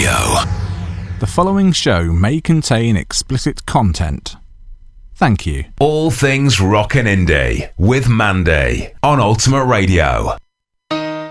Radio. The following show may contain explicit content. Thank you. All things rock and indie with Mandy on Ultimate Radio.